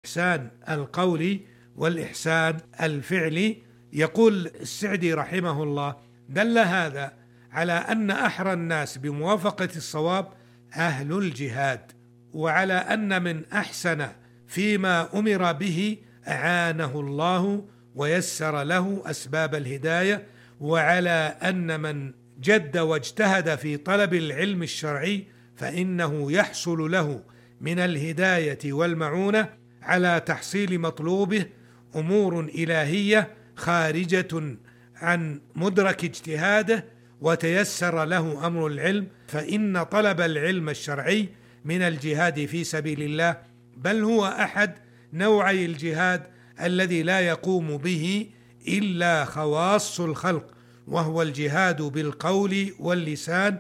الإحسان القولي والإحسان الفعلي. يقول السعدي رحمه الله: دل هذا على أن أحرى الناس بموافقة الصواب أهل الجهاد، وعلى أن من أحسن فيما أمر به أعانه الله ويسر له أسباب الهداية، وعلى أن من جد واجتهد في طلب العلم الشرعي فإنه يحصل له من الهداية والمعونة على تحصيل مطلوبه أمور إلهية خارجة عن مدرك اجتهاده، وتيسر له أمر العلم، فإن طلب العلم الشرعي من الجهاد في سبيل الله، بل هو أحد نوعي الجهاد الذي لا يقوم به إلا خواص الخلق، وهو الجهاد بالقول واللسان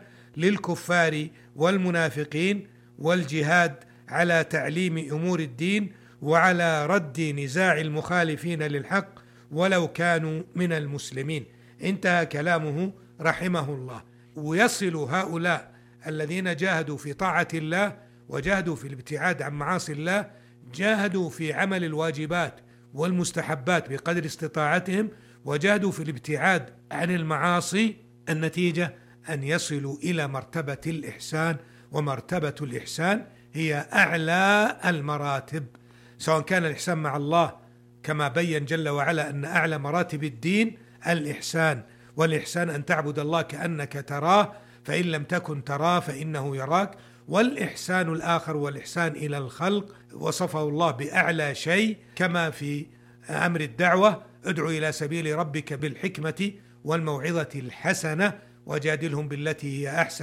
للكفار والمنافقين، والجهاد على تعليم أمور الدين وعلى رد نزاع المخالفين للحق ولو كانوا من المسلمين. انتهى كلامه رحمه الله. ويصل هؤلاء الذين جاهدوا في طاعة الله وجاهدوا في الابتعاد عن معاصي الله، جاهدوا في عمل الواجبات والمستحبات بقدر استطاعتهم، وجاهدوا في الابتعاد عن المعاصي، النتيجة أن يصلوا إلى مرتبة الإحسان. ومرتبة الإحسان هي أعلى المراتب، سواء كان الإحسان مع الله كما بين جل وعلا أن أعلى مراتب الدين الإحسان، والإحسان أن تعبد الله كأنك تراه فإن لم تكن تراه فإنه يراك. والإحسان الآخر والإحسان إلى الخلق وصفه الله بأعلى شيء، كما في أمر الدعوة: ادعو إلى سبيل ربك بالحكمة والموعظة الحسنة وجادلهم بالتي هي أحسن.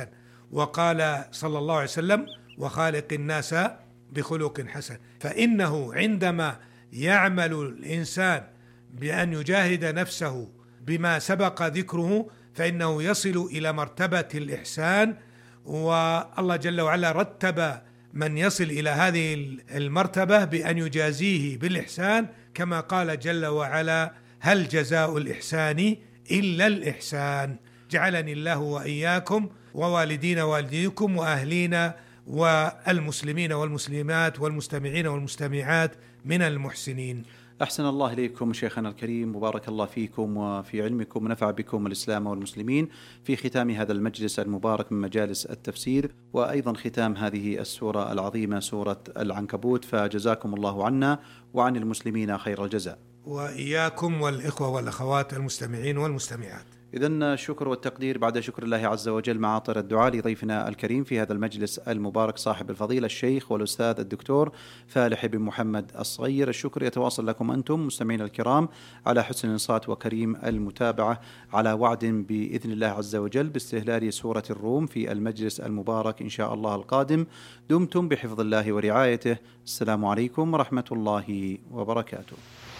وقال صلى الله عليه وسلم: وخالق الناس بخلق حسن. فإنه عندما يعمل الإنسان بأن يجاهد نفسه بما سبق ذكره فإنه يصل إلى مرتبة الإحسان، والله جل وعلا رتب من يصل إلى هذه المرتبة بأن يجازيه بالإحسان، كما قال جل وعلا: هل جزاء الإحسان إلا الإحسان. جعلني الله وإياكم ووالدين والديكم وأهلينا والمسلمين والمسلمات والمستمعين والمستمعات من المحسنين. أحسن الله إليكم شيخنا الكريم، وبارك الله فيكم وفي علمكم، ونفع بكم الإسلام والمسلمين في ختام هذا المجلس المبارك من مجالس التفسير، وأيضا ختام هذه السورة العظيمة سورة العنكبوت. فجزاكم الله عنا وعن المسلمين خير الجزاء، وإياكم والإخوة والأخوات المستمعين والمستمعات. إذن الشكر والتقدير بعد شكر الله عز وجل مع عطر الدعاء لضيفنا الكريم في هذا المجلس المبارك صاحب الفضيلة الشيخ والأستاذ الدكتور فالح بن محمد الصغير. الشكر يتواصل لكم أنتم مستمعين الكرام على حسن الإنصات وكريم المتابعة، على وعد بإذن الله عز وجل باستهلال سورة الروم في المجلس المبارك إن شاء الله القادم. دمتم بحفظ الله ورعايته. السلام عليكم ورحمة الله وبركاته.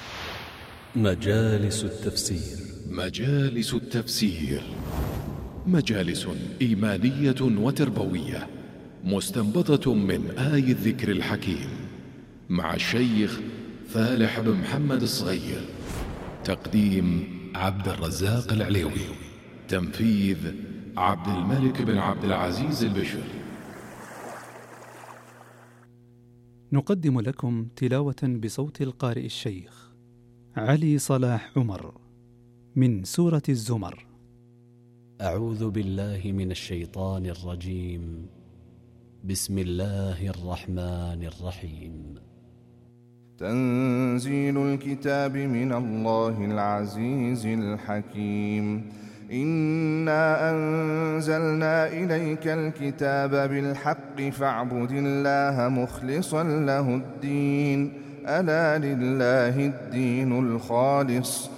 مجالس التفسير. مجالس التفسير مجالس إيمانية وتربوية مستنبطة من آي الذكر الحكيم، مع الشيخ فالح بن محمد الصغير. تقديم عبد الرزاق العليوي. تنفيذ عبد الملك بن عبد العزيز البشر. نقدم لكم تلاوة بصوت القارئ الشيخ علي صلاح عمر من سورة الزمر. أعوذ بالله من الشيطان الرجيم. بسم الله الرحمن الرحيم. تنزيل الكتاب من الله العزيز الحكيم. إنا أنزلنا إليك الكتاب بالحق فاعبد الله مخلصا له الدين. ألا لله الدين الخالص